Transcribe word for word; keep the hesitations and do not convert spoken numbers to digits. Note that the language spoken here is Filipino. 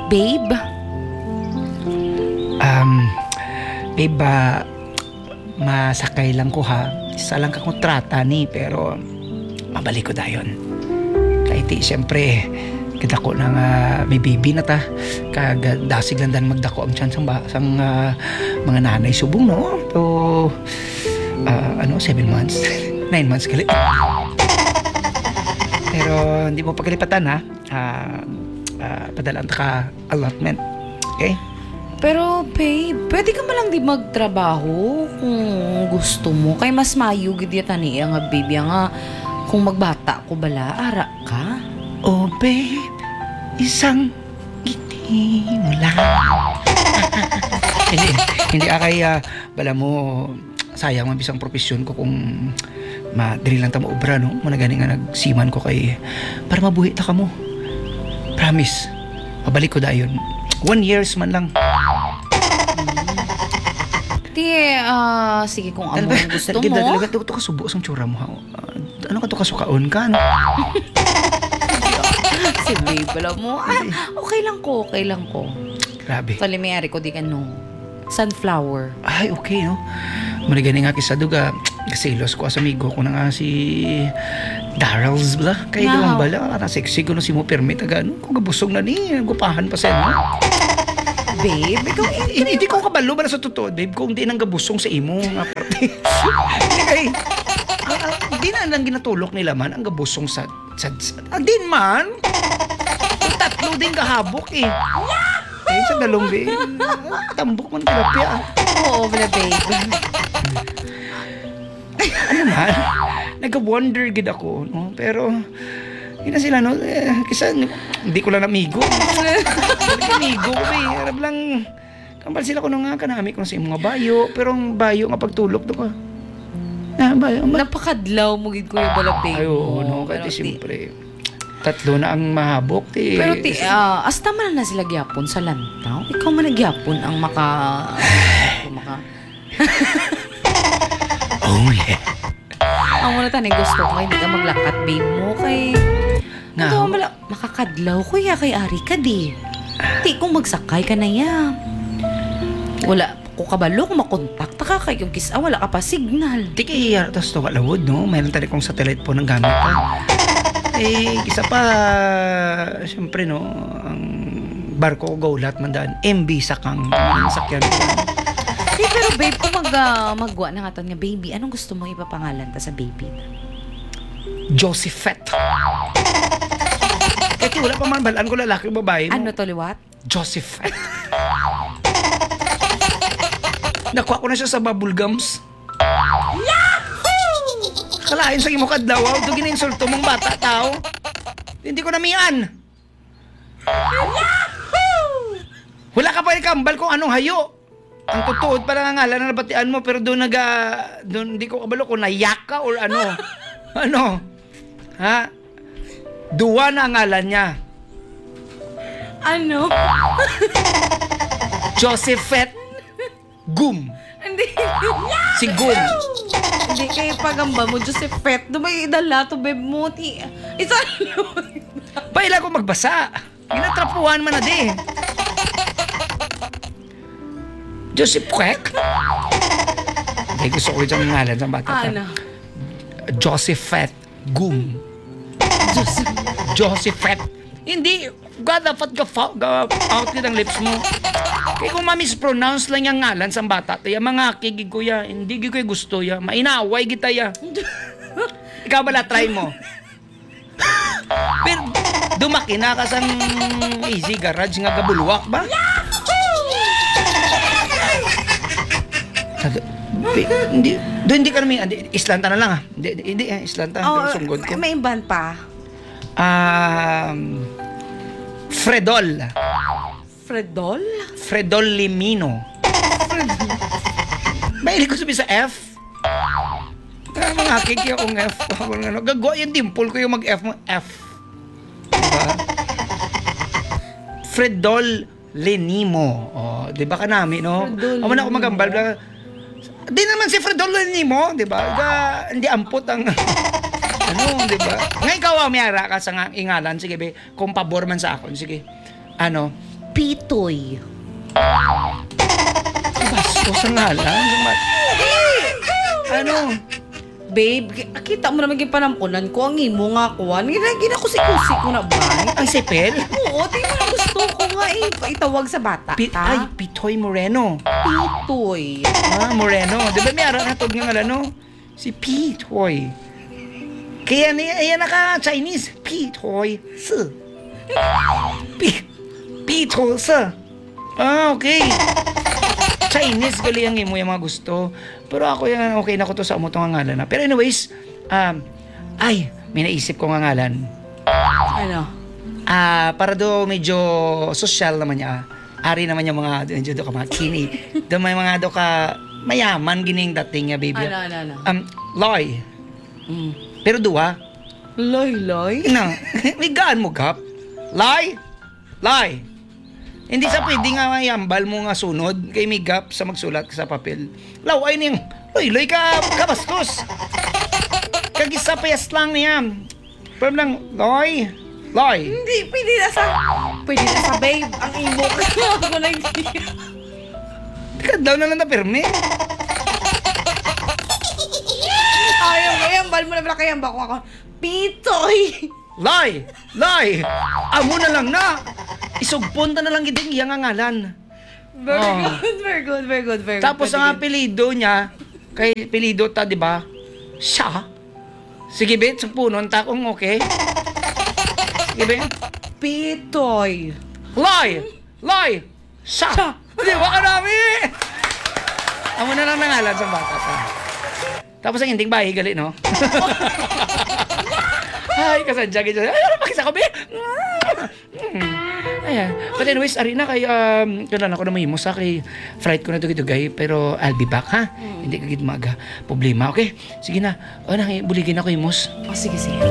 Babe? Um, babe, ba, masakay lang ko ha. Isa lang ka kontrata ni, pero mabalik ko dayon. Kahit di, siyempre, kadako na nga may baby na ta. Kagadasig lang dan magdako ang chance ang, ang uh, mga nanay subong, no? So, uh, ano, seven months? Nine months kalit. Pero hindi mo pagkalipatan ha. Uh, uh, padalaan ka allotment. Okay? Pero babe, pwede ka malang di magtrabaho kung gusto mo. Kay mas mayo gid yata niya nga baby nga kung magbata ko bala, ara ka. Oh babe, isang ngiti mo lang. hindi, hindi akay uh, bala mo sayang man bisang profesyon ko kung madiri lang ta mo obra, no? Muna gani nga nagsiman ko kay para mabuhi ta ka mo. Promise, pabalik ko dayon. One years man lang. Di, ah, sige kung amo ang gusto mo. Dalaga to ka subo sang tsura mo ha. Uh, ano ka to kasukaon ka, no? Si babe pala mo. Ah, okay lang ko, okay lang ko. Grabe. Talimiyari ko di ka no. Sunflower. Ay, okay, no? Muna gani nga kisa duga. Kasilos ko as amigo ko na nga si Darrell's bala. Kaya Wow. doon bala. Para sexy ko no si mo permit agad. Kung gabusog na ni, gupahan pa sa no? Babe, ikaw Hindi ko kabalo ba na sa totoo, babe, kung di nang gabusong sa imo. Nga parte. Hindi kay, ah, ah, di na lang ginatulok nila man ang gabusong sa, sa, sa ah, din man. Yung tatlo din kahabok eh. Eh, sa dalong babe. Tambok man tilapia. Oo, bala babe. Ano man, nagka-wonder gid ako, no? Pero, yun na sila, no? Eh, kisa, hindi ko lang amigo. Amigo ko, eh. Arab lang, kampal sila ko nung nga kanami ko sa mga bayo. Pero ang bayo nga pagtulog to ka. Ah, bayo. Ba- Napakadlaw mo gid ko yung bala babe. Ay, oo, no? Pero Kasi ti- siyempre, tatlo na ang mahabok, eh. Pero ti, ah, asta man na sila gyapon sa lantaw. Ikaw man nagyapon ang maka... ang maka... Oh, yeah. Ang muna tanay gusto ko, hindi ka maglakat babe mo kay... Nga, Ikaw ho? mala, makakadlaw ko ya kay Ari ka di. Ti, kung magsakay ka na ya. Wala ko kabalo kung makontakta ka kay yung kisa, wala ka pa signal. Di kay tas to kalawod, no? Mayroon tayo kong satellite po ng gamit pa. Eh, isa pa, siyempre, no? Ang barko go lahat man daan. M B sa kang ang sakyan ko. Eh, pero babe, kung mag, uh, magwa na nga to nga baby, anong gusto mo ipapangalan ta sa baby? Josephette. Kasi wala pa man balaan ko lalaki o babae, no? Ano to, liwat? Josephette. Nakuha ko na siya sa bubble gums. Yahoo! Kalain sa imo kadlaw, ito gininsulto mong bata tao. Hindi ko namian. Yahoo! Wala ka pa rin kambal kung anong hayo. Ang tutuod pa lang ang ngalan na nabatian mo, pero doon naga, doon hindi ko kabalo kung nayak ka or ano. Ano? Ha? Duwa na ang ngalan niya. Ano? Josephette Gum. Hindi. Si Gum. Hindi kayo pagamba mo, Josephette. Dumay idala to, babe mo. Ti, isa Paila ko magbasa. Ginatrapuhan man na di. Joseph Kwek? Hindi, gusto ko yung ngalan ng bata. Ano? Josephette Gum. Joseph. Josephette. Hindi. God, dapat ka out ng lips mo. Kaya kung ma-mispronounce lang yung ngalan sa bata, tayo mga kigig ko ya. Hindi ko gusto ya. Mainaway kita ya. Ikaw bala, try mo. Pero dumaki na kasang easy garage nga gabulwak ba? Sabi, hindi, do hindi ka namin, Islanta na lang ah. Hindi, hindi eh, Islanta. Oh, pero sunggod ko. may imban pa. Um, Fredol. Fredol? Fredol Limino. Mahilig ko sabihin sa F. Kaya mga kiki akong F. Ano, gagawa yung dimple ko yung mag-F mo. F. Diba? Fredol Lenimo. Oh, di ba ka namin, no? Fredol Amo na ako Lenimo. magambal. Di naman si Fredol Lenimo, di ba? Ga, hindi ampot ang... ano, di ba? Nga ikaw, Miara, ka sa nga- ingalan. Sige, be, kung pabor man sa akin. Sige. Ano? Pitoy. Basto sa ngalan. Lumat- ano? Babe, ki- kita mo naman yung panampunan ko. Ang imo nga ko. Nilagyan ako si Kusi ko na ba? Ang sipel? Oo, di mo na gusto ko nga eh. Itawag sa bata. Pi- ta? ay, Pitoy Moreno. Pitoy. Ah, Moreno. Di ba may araw na tawag nga nga no? Si Pitoy. Kaya niya, ayan naka Chinese. Pitoy. Si. Pi- Pitoy. Si. Ah, okay. Chinese gali ang imo yung mga gusto. Pero ako yan, okay na ko to sa amo itong ngalan na. Pero anyways, um, ay, may naisip ko nga ngalan. Ano? Ah, para do medyo social naman niya. Ari naman yung mga medyo do ka mga kini. Do may mga do ka mayaman gining dating nga baby. Ano, ano, ano? Um, Loy. Mm. Pero duwa. Loy, loy. Na, may gaan mo gap. Loy. Loy. Hindi sa pwede nga mayambal mo nga sunod kay may gap sa magsulat ka sa papel. Law ay niyang, loy, loy ka, kabastos. Kagisa payas lang niya. Pero lang, loy, loy. Hindi, pwede na sa... Pwede na sa babe. Ang imo ko. Ako na hindi. Teka daw na lang na perme. Ayaw, kayambal mo na pala kayambal ko ako. Pitoy. Loy, loy. Amo na lang na. Isugpon na lang giting iyang ngalan. Very Oh. good, very good, very good, very Tapos good. ang apelido niya, kay apelido ta, di ba? Siya. Sige, bet, sugpunon ta kung okay. Sige, bet. Pitoy. Loy! Loy! Siya! Siya. Di ba ka namin? Amo na lang nangalan sa bata ta. Tapos ang ending bahay, gali, no? Ay, kasadya, ganyan. Ay, ano makisa ko, be? Ayan. But anyways, ari na kay, um, kailan ako na mahimos sa kay flight ko na dugay-dugay, pero I'll be back, ha? Hindi ka gid maga problema, okay? Sige na. O na, buligin ako, himos. Oh, sige, sige.